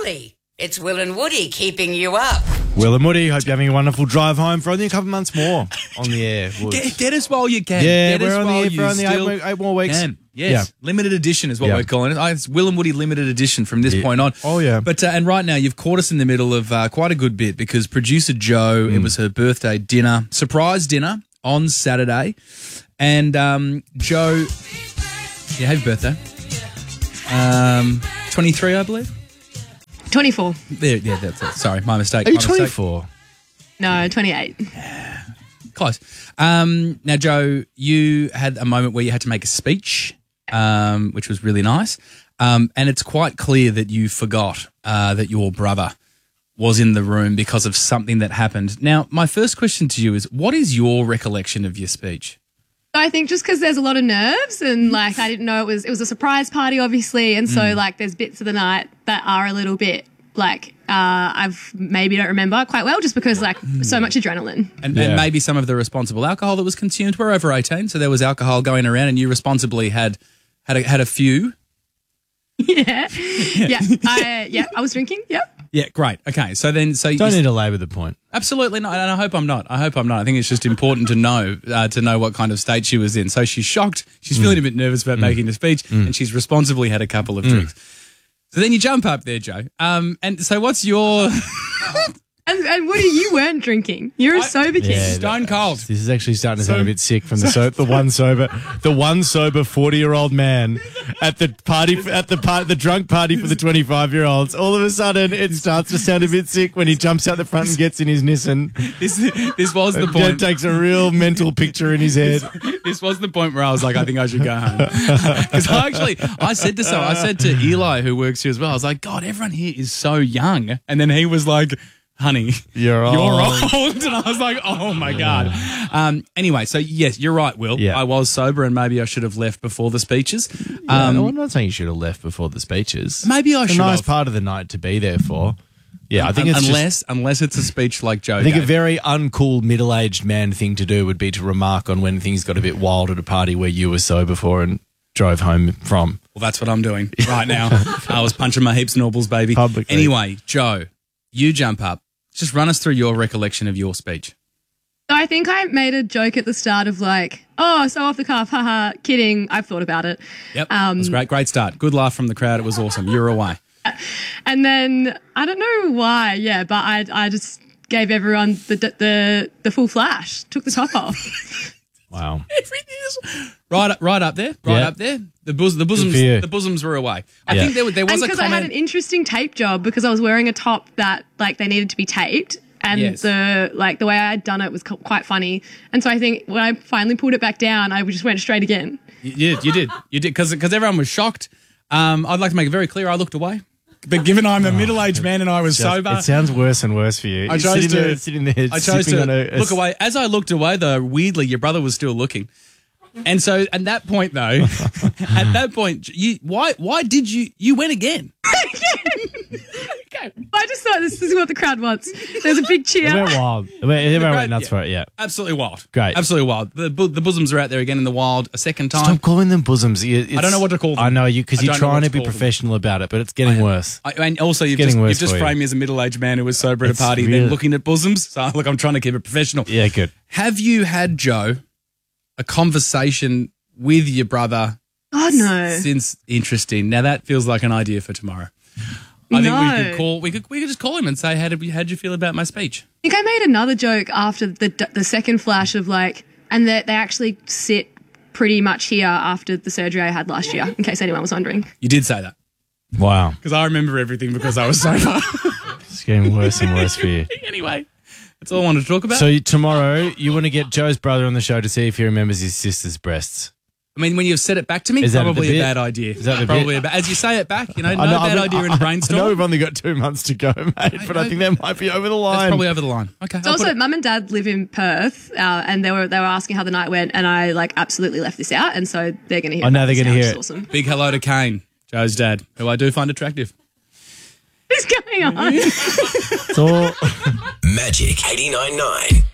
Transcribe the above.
Really? It's Will and Woody keeping you up. Will and Woody, hope you're having a wonderful drive home for only a couple months more on the air. Get us while you can. Yeah, Get we're us on the while air you for only still 8 more weeks. can. Yes, limited edition is what we're calling it. It's Will and Woody limited edition from this point on. Oh, yeah. But and right now you've caught us in the middle of quite a good bit because producer Jo, it was her birthday dinner, surprise dinner on Saturday. And Jo, yeah, happy birthday. 23, I believe. 24. There, yeah, that's it. Sorry, my mistake. Are you my mistake. 24? No, 28. Close. Now, Jo, you had a moment where you had to make a speech, which was really nice. And it's quite clear that you forgot that your brother was in the room because of something that happened. Now, my first question to you is, what is your recollection of your speech? I think just because there's a lot of nerves and like I didn't know it was a surprise party, obviously, and so like there's bits of the night that are a little bit like I've maybe don't remember quite well just because like so much adrenaline. And maybe some of the responsible alcohol that was consumed. We're over 18, so there was alcohol going around, and you responsibly had a few. Yeah, I was drinking. Yep. Yeah, great. Okay, so don't need to labour the point. Absolutely not, and I hope I'm not. I think it's just important to know what kind of state she was in. So she's shocked. She's feeling a bit nervous about making the speech, and she's responsibly had a couple of drinks. So then you jump up there, Jo. And so what's your... And Woody, you weren't drinking. You're a sober kid. Yeah, Stone cold. This is actually starting to sound a bit sick from the one sober 40-year-old man at the drunk party for the 25-year-olds. All of a sudden, it starts to sound a bit sick when he jumps out the front and gets in his Nissan. This was the point. Dad takes a real mental picture in his head. This was the point where I was like, I think I should go home. Because I said to Eli, who works here as well, I was like, God, everyone here is so young. And then he was like, honey, you're old. And I was like, oh, my God. Anyway, so, yes, you're right, Will. Yeah. I was sober and maybe I should have left before the speeches. No, I'm not saying you should have left before the speeches. Maybe I it's should have. a nice part of the night to be there for. Yeah, I think it's unless it's a speech like Jo. I think a very uncool middle-aged man thing to do would be to remark on when things got a bit wild at a party where you were sober for and drove home from. Well, that's what I'm doing right now. I was punching my heaps norbles, baby. Publicly. Anyway, Jo, you jump up. Just run us through your recollection of your speech. So I think I made a joke at the start of like, oh, so off the cuff, haha, kidding. I've thought about it. Yep, it was great. Great start. Good laugh from the crowd. It was awesome. You're away. And then I don't know why, but I just gave everyone the full flash, took the top off. Wow. Everything is right up there. Up there. The bosoms were away. I think there was and a because I had an interesting tape job because I was wearing a top that like they needed to be taped. And the way I had done it was quite funny. And so I think when I finally pulled it back down, I just went straight again. You did. Because everyone was shocked. I'd like to make it very clear I looked away. But given I'm a middle-aged man and I was sober... It sounds worse and worse for you. I chose to look away. As I looked away, though, weirdly, your brother was still looking. And so at that point, though, why did you went again? Okay. I just thought this is what the crowd wants. There's a big cheer. It went wild. Everyone went nuts for it, yeah. Absolutely wild. Great. Absolutely wild. The bosoms are out there again in the wild a second time. Stop calling them bosoms. I don't know what to call them. I know, because you're trying to be professional about it, but it's getting worse. And also, you've just framed me as a middle-aged man who was sober at a party, then looking at bosoms. So, look, I'm trying to keep it professional. Yeah, good. Have you had, Jo, a conversation with your brother? Oh, no. Since interesting. Now, that feels like an idea for tomorrow. I think we could just call him and say, how'd you feel about my speech? I think I made another joke after the second flash of like, and they actually sit pretty much here after the surgery I had last year, in case anyone was wondering. You did say that. Wow. Because I remember everything because I was sober. It's getting worse and worse for you. Anyway, that's all I wanted to talk about. So tomorrow, you want to get Joe's brother on the show to see if he remembers his sister's breasts. I mean, when you've said it back to me, probably a bad idea. Is that the probably as you say it back, no bad idea in a brainstorm. I know we've only got 2 months to go, mate, but I think that might be over the line. That's probably over the line. Okay. So also, Mum and Dad live in Perth, and they were asking how the night went, and I absolutely left this out, and so they're going to hear. I know they're going to hear it. Awesome. Big hello to Kane, Joe's dad, who I do find attractive. What's going on? It's all Magic 89.9.